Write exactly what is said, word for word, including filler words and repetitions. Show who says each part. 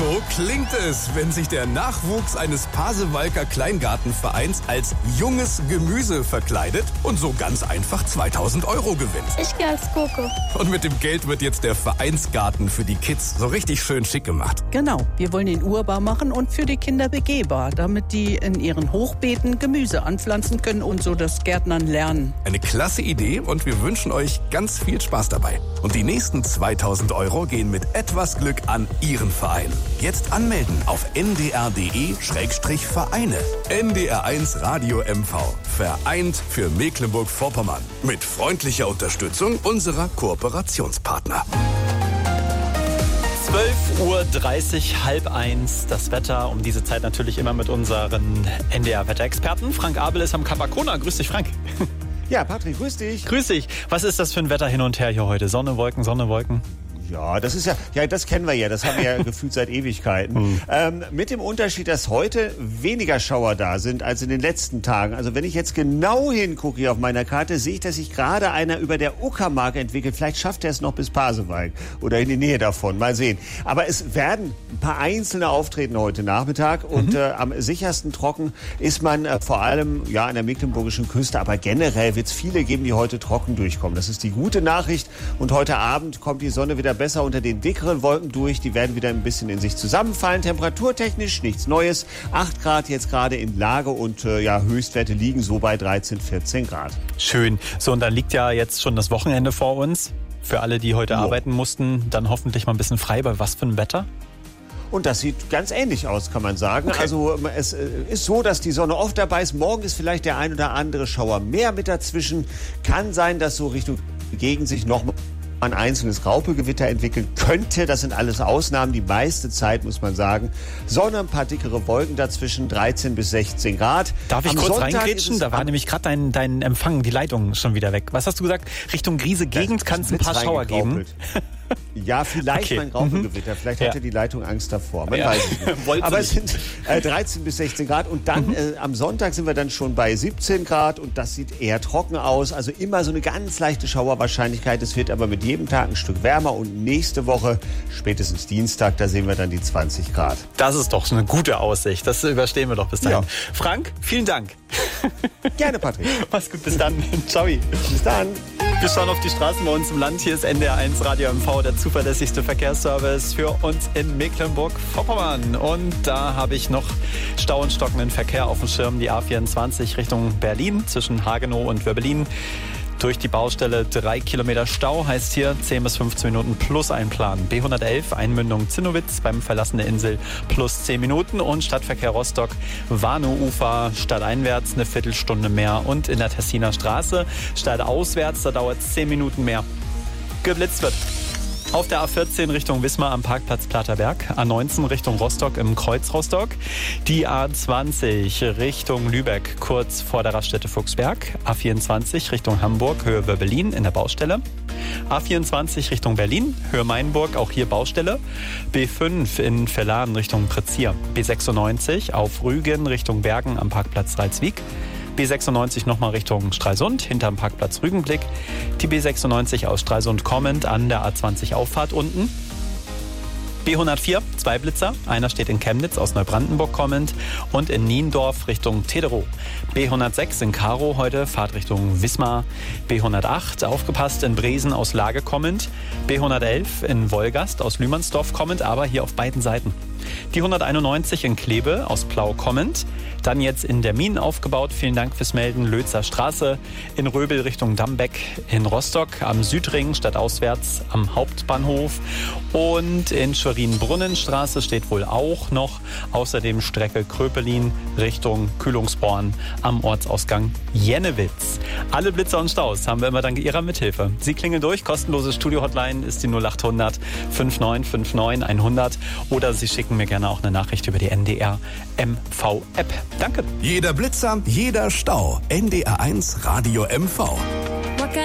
Speaker 1: So klingt es, wenn sich der Nachwuchs eines Pasewalker Kleingartenvereins als junges Gemüse verkleidet und so ganz einfach zweitausend Euro gewinnt.
Speaker 2: Ich gehe als Coco.
Speaker 1: Und mit dem Geld wird jetzt der Vereinsgarten für die Kids so richtig schön schick gemacht.
Speaker 3: Genau, wir wollen ihn urbar machen und für die Kinder begehbar, damit die in ihren Hochbeeten Gemüse anpflanzen können und so das Gärtnern lernen.
Speaker 1: Eine klasse Idee und wir wünschen euch ganz viel Spaß dabei. Und die nächsten zweitausend Euro gehen mit etwas Glück an Ihren Verein. Jetzt anmelden auf n d r punkt d e Schrägstrich Vereine. N D R eins Radio M V. Vereint für Mecklenburg-Vorpommern. Mit freundlicher Unterstützung unserer Kooperationspartner.
Speaker 4: zwölf Uhr dreißig, halb eins, das Wetter. Um diese Zeit natürlich immer mit unseren N D R-Wetterexperten. Frank Abel ist am Capacona. Grüß dich, Frank.
Speaker 5: Ja, Patrick, grüß dich.
Speaker 4: Grüß dich. Was ist das für ein Wetter hin und her hier heute? Sonne, Wolken, Sonne, Wolken?
Speaker 5: Ja, das ist ja, ja, das kennen wir ja, das haben wir ja gefühlt seit Ewigkeiten. Mhm. Ähm, mit dem Unterschied, dass heute weniger Schauer da sind als in den letzten Tagen. Also wenn ich jetzt genau hingucke hier auf meiner Karte, sehe ich, dass sich gerade einer über der Uckermark entwickelt. Vielleicht schafft er es noch bis Pasewalk oder in die Nähe davon. Mal sehen. Aber es werden ein paar einzelne auftreten heute Nachmittag und mhm. äh, am sichersten trocken ist man äh, vor allem ja an der mecklenburgischen Küste. Aber generell wird es viele geben, die heute trocken durchkommen. Das ist die gute Nachricht. Und heute Abend kommt die Sonne wieder besser unter den dickeren Wolken durch. Die werden wieder ein bisschen in sich zusammenfallen. Temperaturtechnisch nichts Neues. acht Grad jetzt gerade in Lage und äh, ja, Höchstwerte liegen so bei dreizehn, vierzehn Grad.
Speaker 4: Schön. So, und dann liegt ja jetzt schon das Wochenende vor uns. Für alle, die heute jo. arbeiten mussten, dann hoffentlich mal ein bisschen frei. Bei was für ein Wetter?
Speaker 5: Und das sieht ganz ähnlich aus, kann man sagen.
Speaker 4: Okay.
Speaker 5: Also es ist so, dass die Sonne oft dabei ist. Morgen ist vielleicht der ein oder andere Schauer mehr mit dazwischen. Kann sein, dass so Richtung Gegend sich noch ein einzelnes Graupelgewitter entwickeln könnte. Das sind alles Ausnahmen. Die meiste Zeit, muss man sagen, Sonne, ein paar dickere Wolken dazwischen, dreizehn bis sechzehn Grad.
Speaker 4: Darf ich
Speaker 5: Am
Speaker 4: kurz
Speaker 5: Sonntag
Speaker 4: reingrätschen? Da war nämlich gerade dein, dein Empfang, die Leitung schon wieder weg. Was hast du gesagt? Richtung Griese-Gegend kann es ein paar Schauer geben?
Speaker 5: Ja, vielleicht
Speaker 4: okay.
Speaker 5: mein Graupelgewitter. Vielleicht
Speaker 4: ja.
Speaker 5: hatte die Leitung Angst davor. Man
Speaker 4: ja.
Speaker 5: weiß es nicht. Aber es sind äh, dreizehn bis sechzehn Grad. Und dann mhm. äh, am Sonntag sind wir dann schon bei siebzehn Grad. Und das sieht eher trocken aus. Also immer so eine ganz leichte Schauerwahrscheinlichkeit. Es wird aber mit jedem Tag ein Stück wärmer. Und nächste Woche, spätestens Dienstag, da sehen wir dann die zwanzig Grad.
Speaker 4: Das ist doch eine gute Aussicht. Das überstehen wir doch bis dahin.
Speaker 5: Ja.
Speaker 4: Frank, vielen Dank.
Speaker 5: Gerne, Patrick.
Speaker 4: Mach's gut, bis dann. Ciao.
Speaker 5: Bis dann.
Speaker 4: Wir schauen auf die Straßen bei uns im Land. Hier ist N D R eins Radio M V, der zuverlässigste Verkehrsservice für uns in Mecklenburg-Vorpommern. Und da habe ich noch Stau und stockenden Verkehr auf dem Schirm. Die A vierundzwanzig Richtung Berlin zwischen Hagenow und Wöbbelin. Durch die Baustelle drei Kilometer Stau, heißt hier zehn bis fünfzehn Minuten plus einplanen. B hundertelf Einmündung Zinnowitz beim Verlassen der Insel plus zehn Minuten und Stadtverkehr Rostock Warnow-Ufer stadteinwärts eine Viertelstunde mehr und in der Tessiner Straße stadtauswärts, da dauert es zehn Minuten mehr. Geblitzt wird. Auf der A vierzehn Richtung Wismar am Parkplatz Platterberg, A neunzehn Richtung Rostock im Kreuz Rostock, die A zwanzig Richtung Lübeck kurz vor der Raststätte Fuchsberg, A vierundzwanzig Richtung Hamburg, Höhe Wöbbelin in der Baustelle, A vierundzwanzig Richtung Berlin, Höhe Mainburg, auch hier Baustelle, B fünf in Verladen Richtung Prezier, B sechsundneunzig auf Rügen Richtung Bergen am Parkplatz Ralswiek, B sechsundneunzig nochmal Richtung Stralsund, hinterm Parkplatz Rügenblick. Die B sechsundneunzig aus Stralsund kommend an der A zwanzig Auffahrt unten. B hundertvier, zwei Blitzer. Einer steht in Chemnitz aus Neubrandenburg kommend und in Niendorf Richtung Tederow. B hundertsechs in Karow heute, Fahrt Richtung Wismar. B hundertacht, aufgepasst, in Bresen aus Lage kommend. B hundertelf in Wolgast aus Lühmannsdorf kommend, aber hier auf beiden Seiten. Die hunderteinundneunzig in Kleve aus Plau kommend. Dann jetzt in der Minen aufgebaut. Vielen Dank fürs Melden. Lötzer Straße in Röbel Richtung Dammbeck in Rostock am Südring stadtauswärts am Hauptbahnhof. Und in Schwerin-Brunnenstraße steht wohl auch noch außerdem Strecke Kröpelin Richtung Kühlungsborn am Ortsausgang Jennewitz. Alle Blitzer und Staus haben wir immer dank Ihrer Mithilfe. Sie klingeln durch. Kostenlose Studio-Hotline ist die null achthundert neunundfünfzig neunundfünfzig hundert oder Sie schicken mir gerne auch eine Nachricht über die N D R M V App. Danke.
Speaker 1: Jeder Blitzer, jeder Stau. N D R eins Radio M V.